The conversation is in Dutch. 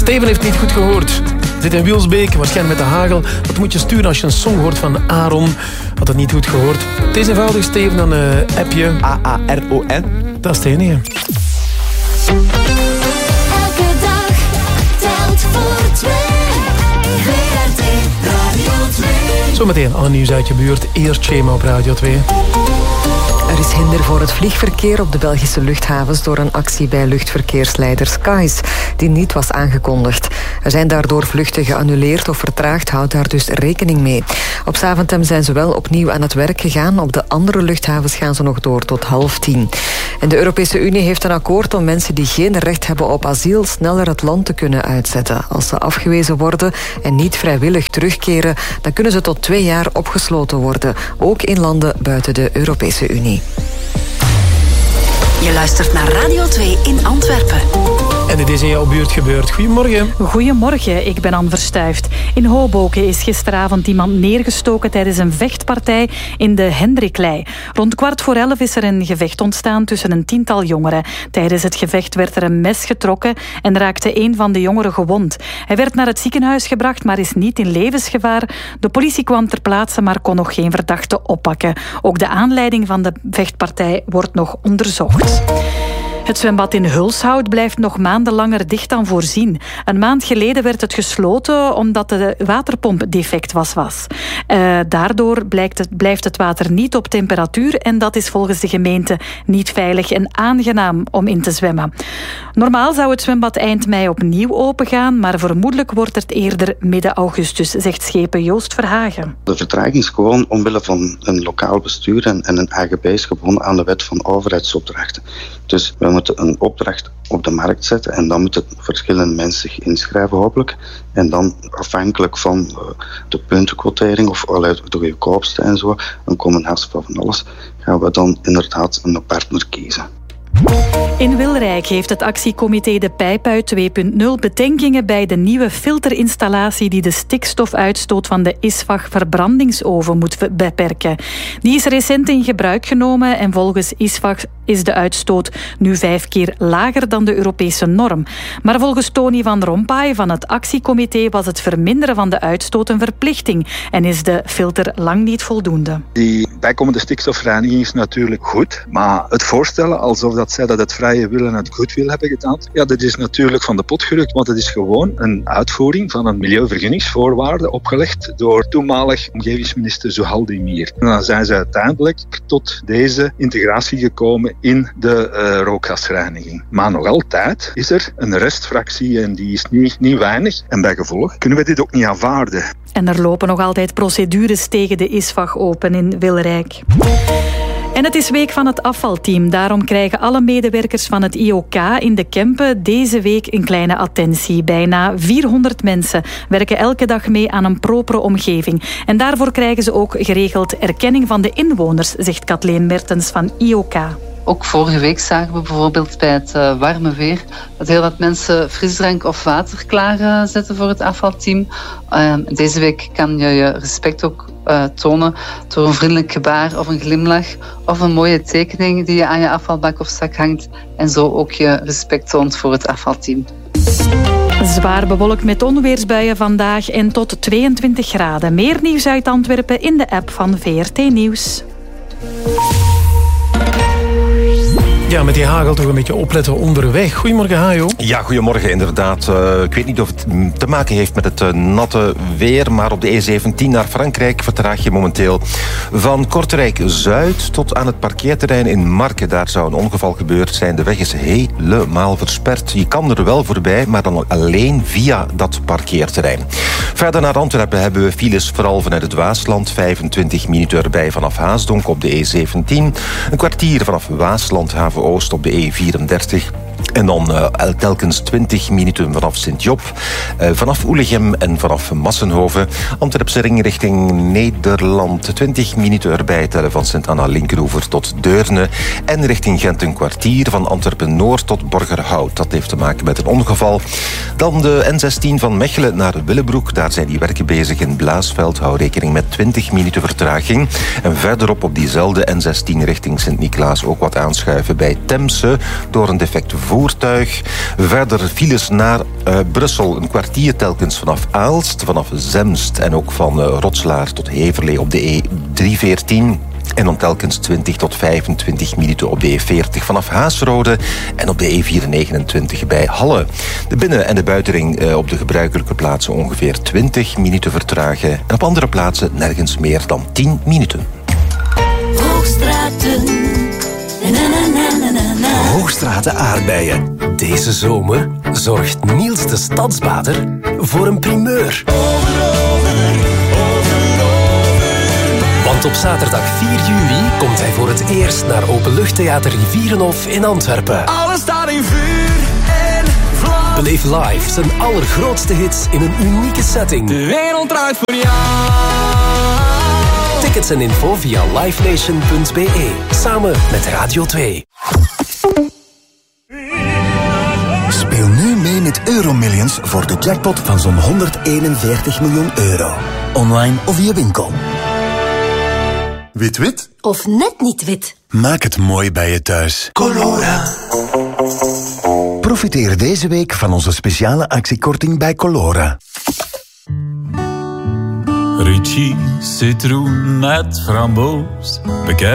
Steven heeft niet goed gehoord. Zit in Wilsbeek, waarschijnlijk met de hagel. Wat moet je sturen als je een song hoort van Aaron? Had het niet goed gehoord. Het is eenvoudig, Steven, dan app je AARON. Dat is het enige. Elke dag telt voor twee. WRT Radio 2. Zometeen al nieuws uit je buurt. Eerst Shema op Radio 2. Er is hinder voor het vliegverkeer op de Belgische luchthavens door een actie bij luchtverkeersleider Skies, die niet was aangekondigd. Er zijn daardoor vluchten geannuleerd of vertraagd, houd daar dus rekening mee. Op Zaventem zijn ze wel opnieuw aan het werk gegaan. Op de andere luchthavens gaan ze nog door tot 9:30. En de Europese Unie heeft een akkoord om mensen die geen recht hebben op asiel sneller het land te kunnen uitzetten. Als ze afgewezen worden en niet vrijwillig terugkeren, dan kunnen ze tot 2 jaar opgesloten worden. Ook in landen buiten de Europese Unie. Je luistert naar Radio 2 in Antwerpen. En dit is in jouw buurt gebeurd. Goedemorgen. Goedemorgen, ik ben Anne Verstuift. In Hoboken is gisteravond iemand neergestoken tijdens een vechtpartij in de Hendriklei. Rond 11:15 is er een gevecht ontstaan tussen een 10-tal jongeren. Tijdens het gevecht werd er een mes getrokken en raakte een van de jongeren gewond. Hij werd naar het ziekenhuis gebracht, maar is niet in levensgevaar. De politie kwam ter plaatse, maar kon nog geen verdachte oppakken. Ook de aanleiding van de vechtpartij wordt nog onderzocht. Het zwembad in Hulshout blijft nog maanden langer dicht dan voorzien. Een maand geleden werd het gesloten omdat de waterpomp defect was. Daardoor blijft het water niet op temperatuur en dat is volgens de gemeente niet veilig en aangenaam om in te zwemmen. Normaal zou het zwembad eind mei opnieuw opengaan, maar vermoedelijk wordt het eerder midden augustus, zegt schepen Joost Verhagen. De vertraging is gewoon omwille van een lokaal bestuur en een AGB is gebonden aan de wet van overheidsopdrachten. Dus we moeten een opdracht op de markt zetten en dan moeten verschillende mensen zich inschrijven hopelijk. En dan afhankelijk van de puntenquotering of de goedkoopste en zo, een combinatie van alles, gaan we dan inderdaad een partner kiezen. In Wilrijk heeft het actiecomité De Pijp uit 2.0 bedenkingen bij de nieuwe filterinstallatie die de stikstofuitstoot van de ISVAG verbrandingsoven moet beperken. Die is recent in gebruik genomen en volgens ISVAG is de uitstoot nu 5 keer lager dan de Europese norm. Maar volgens Tony van Rompuy van het actiecomité was het verminderen van de uitstoot een verplichting en is de filter lang niet voldoende. Die bijkomende stikstofreiniging is natuurlijk goed, maar het voorstellen alsof dat zij dat het vrije wil en het goed wil hebben gedaan, ja, dat is natuurlijk van de pot gerukt, want het is gewoon een uitvoering van een milieuvergunningsvoorwaarde opgelegd door toenmalig omgevingsminister Zuhaldi Mier. En dan zijn ze uiteindelijk tot deze integratie gekomen in de rookgasreiniging. Maar nog altijd is er een restfractie en die is niet weinig. En bij gevolg kunnen we dit ook niet aanvaarden. En er lopen nog altijd procedures tegen de ISVAG open in Wilrijk. En het is week van het afvalteam. Daarom krijgen alle medewerkers van het IOK in de Kempen deze week een kleine attentie. Bijna 400 mensen werken elke dag mee aan een propere omgeving. En daarvoor krijgen ze ook geregeld erkenning van de inwoners, zegt Kathleen Mertens van IOK. Ook vorige week zagen we bijvoorbeeld bij het warme weer dat heel wat mensen frisdrank of water klaarzetten voor het afvalteam. Deze week kan je je respect ook tonen door een vriendelijk gebaar of een glimlach of een mooie tekening die je aan je afvalbak of zak hangt en zo ook je respect toont voor het afvalteam. Zwaar bewolkt met onweersbuien vandaag en tot 22 graden. Meer nieuws uit Antwerpen in de app van VRT Nieuws. Ja, met die hagel toch een beetje opletten onderweg. Goedemorgen, Hajo. Ja, goedemorgen, inderdaad. Ik weet niet of het te maken heeft met het natte weer, maar op de E17 naar Frankrijk vertraag je momenteel van Kortrijk-Zuid tot aan het parkeerterrein in Marken. Daar zou een ongeval gebeurd zijn. De weg is helemaal versperd. Je kan er wel voorbij, maar dan alleen via dat parkeerterrein. Verder naar Antwerpen hebben we files vooral vanuit het Waasland. 25 minuten erbij vanaf Haasdonk op de E17. Een kwartier vanaf Waasland, Haven-Oost op de E34. En dan telkens 20 minuten vanaf Sint-Job, vanaf Oelegem en vanaf Massenhoven. Antwerpse ring richting Nederland, 20 minuten erbij tellen van Sint-Anna-Linkeroever tot Deurne. En richting Gent een kwartier van Antwerpen-Noord tot Borgerhout. Dat heeft te maken met een ongeval. Dan de N16 van Mechelen naar Willebroek. Daar zijn die werken bezig in Blaasveld. Hou rekening met 20 minuten vertraging. En verderop op diezelfde N16 richting Sint-Niklaas ook wat aanschuiven bij Temse door een defect voertuig. voertuig. Verder files naar Brussel, een kwartier telkens vanaf Aalst, vanaf Zemst en ook van Rotslaar tot Heverlee op de E314. En dan telkens 20 tot 25 minuten op de E40 vanaf Haasrode en op de E429 bij Halle. De binnen- en de buitenring op de gebruikelijke plaatsen ongeveer 20 minuten vertragen. En op andere plaatsen nergens meer dan 10 minuten. Hoogstraten. Hoogstraten aardbeien. Deze zomer zorgt Niels de Stadsbader voor een primeur. Want op zaterdag 4 juli komt hij voor het eerst naar Openluchttheater Rivierenhof in Antwerpen. Alles staat in vuur en vlam. Beleef live zijn allergrootste hits in een unieke setting. De wereld draait voor jou. Tickets en info via livenation.be. Samen met Radio 2. Speel nu mee met Euromillions voor de jackpot van zo'n 141 miljoen euro. Online of via winkel. Wit-wit? Of net niet wit. Maak het mooi bij je thuis. Colora. Profiteer deze week van onze speciale actiekorting bij Colora. Ricci, citroen, net framboos. Bekijk